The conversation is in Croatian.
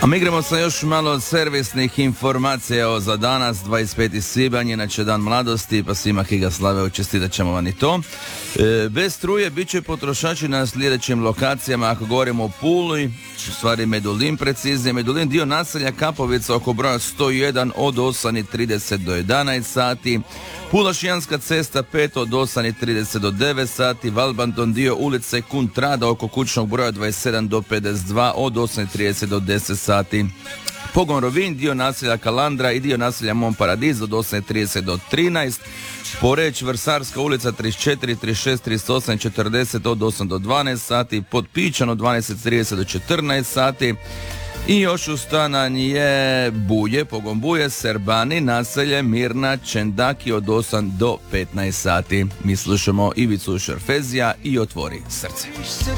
A mi gremo sa još malo servisnih informacija za danas, 25. svibanj, inače dan mladosti, pa svima ki ga slave čestitat ćemo vam i to. Bez struje bit će potrošači na sljedećim lokacijama, ako govorimo o Puli, u stvari Medulin preciznije. Medulin, dio naselja Kapovica oko broja 101 od 8:30 do 11 sati. Pula Šijanska cesta 5 od 8:30 do 9 sati. Valbanton, dio ulice Kuntrada oko kućnog broja 27 do 52 od 8:30 do 10 sati. Pogon Rovinj, dio naselja Kalandra i dio naselja Mon Paradiz od 8:30 do 13. Poreć, Vrsarska ulica 34, 36, 38, 40 od 8 do 12 sati. Potpičan od 12:30 do 14 sati. I još ustanan je Buje, Pogon Buje, Serbani, naselje Mirna, Čendaki od 8 do 15 sati. Mi slušamo Ivicu Šerfezija i Otvori srce.